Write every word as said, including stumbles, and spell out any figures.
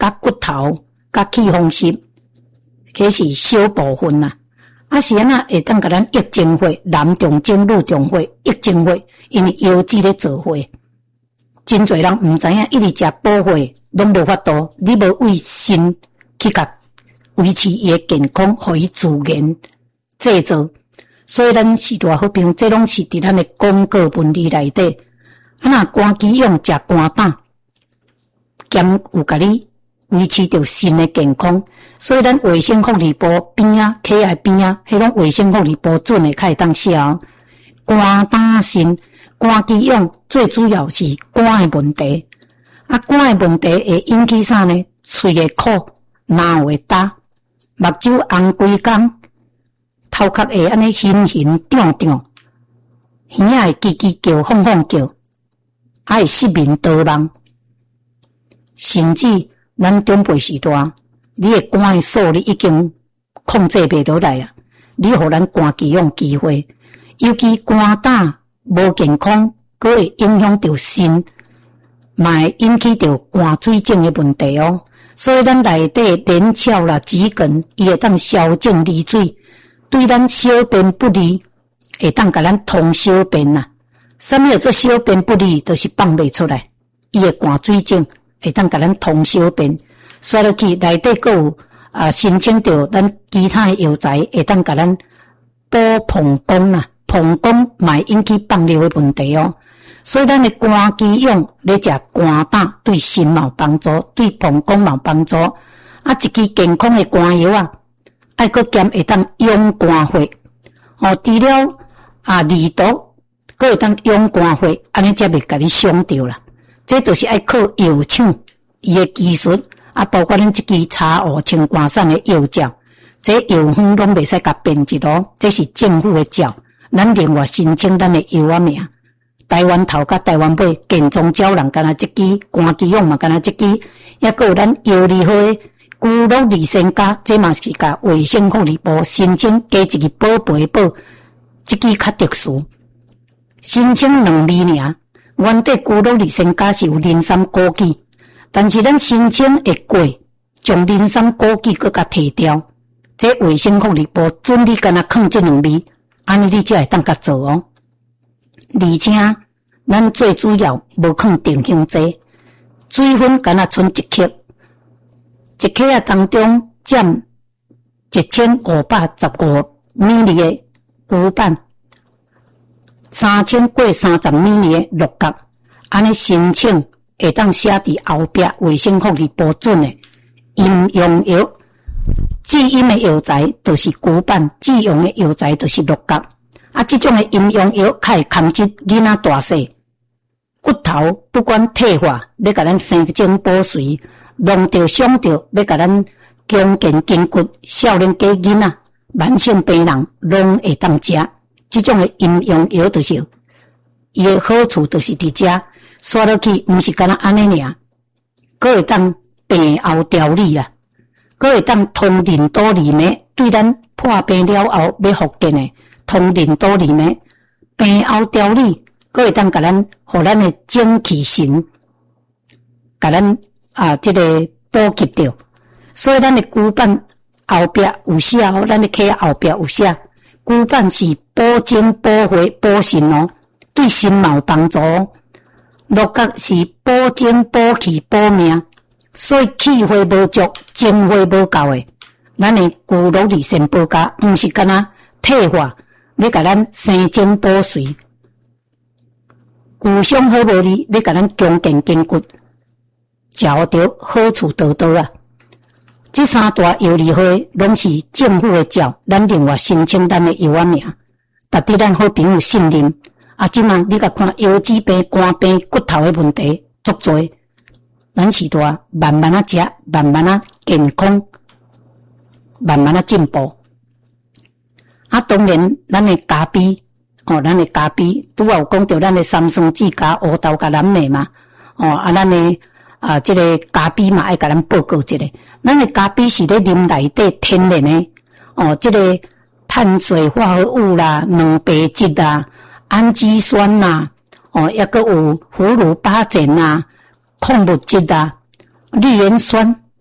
甲骨头、甲气风湿，迄是小部分啦。啊是安那会当甲咱液精化，男中精、女中化，液精化，因为腰肌咧做化。真侪人毋知影，一直食补化，拢无法度。你无为身去甲维持伊诶健康，互伊自然制造。所以咱是大好评，这拢是伫咱诶广告文字内底。啊，若肝肌用食肝胆，兼有甲你维持着身诶健康。所以咱卫生福利部边啊，企业边啊，迄种卫生福利部准诶，较会当销。肝胆肾、肝肌用最主要是肝诶问题。啊，肝诶问题会引起啥呢？喙会苦，脑会焦，目睭红规工，头壳会安尼晕晕胀胀，耳仔会叽叽叫、哄哄叫，啊会失眠多梦，甚至咱长辈时代，你的肝的数你已经控制袂落来啊！你互咱肝肌用机会，尤其肝胆无健康，佫会影响到肾，嘛会引起到肝水肿的问题哦。所以咱内底连翘啦、指根，伊会当消肿利水，对咱小便不利，会当甲咱通小便呐。啥物叫做小便不利？就是放袂出来，伊的肝水肿会当甲咱通小便。刷落去内底佫有啊，申请到咱其他的药材，会当甲咱补膀胱啦，膀胱嘛会引起放尿的问题哦。所以咱的肝肌用咧食肝胆，对肾嘛有帮助，对膀胱嘛有帮助。啊，一支健康的肝药啊，爱佫兼会当养肝血。哦，除了啊利毒，佫会当养肝血，安尼才袂甲你伤着啦。这就是爱靠药厂伊的技术。啊，包括咱即支茶乌清肝散的药胶，这药方拢袂使甲编辑咯，这是政府的照，咱另外申请咱的药啊名。台湾头甲台湾尾，健中照人干那即支，肝肌用嘛干那即支，也佫有咱药理会居乐利生加，这嘛是甲卫生福利部申请加一个宝贝宝，即支较特殊，申请两味尔。原底居乐利生加是有磷酸枸杞。但是咱申请会过，将磷酸枸杞搁甲摕掉，这卫生福利部准你干那放这两味，安尼你才会当甲做哦。而且咱最主要无放定型剂，水分干那剩一克，一克啊当中占一千五百十五米粒的骨板，三千过三十米粒的鹿角，安尼申请。会当写伫后壁卫生福利部准的饮用药，治饮的药材就是骨板，治用的药材就是鹿角。啊，这种的饮用药较会控制囡仔大细骨头，不管退化，要甲咱生精补髓，弄着伤着，要甲咱强健筋骨。少年家囡仔、慢性病人拢会当食。这种的饮用药就是伊的好处，就是伫遮。刷落去，毋是干那安尼尔，佫会当病后调理啦，佫会当通淋多利酶，对咱破病了后要复健的通淋多利酶，病后调理，佫会当甲咱，互咱的精气神，甲咱啊，这个补给掉。所以咱的骨板后壁有写哦，咱的脚后壁有写，骨板是补精、补血、补肾哦，对肾嘛有帮助哦。鹿角是补精、补气、补命，所以气血无足、精血无够的，咱的居乐利生补加，毋是干那退化，要甲咱生精补髓，骨伤好无力，要甲咱强健筋骨，食着好处多多啊！这三大药理会拢是政府的照，咱另外申请咱的药啊名，值得咱好朋友信任。啊，即嘛你甲看腰子病、肝病、骨头的问题足多，咱是大慢慢啊食，慢慢啊健康，慢慢啊进步。啊，当然咱的咖啡，哦，咱的咖啡拄啊有讲到咱的三酸酯加乌豆加蓝莓嘛，哦，啊，咱的啊这个咖啡嘛爱甲咱报告一下，咱的咖啡是咧啉内底天然的，哦，这个碳水化合物啦、蛋白质啦。氨基酸呐、啊，哦，也个有葫芦巴碱呐、矿物质啊、绿原酸，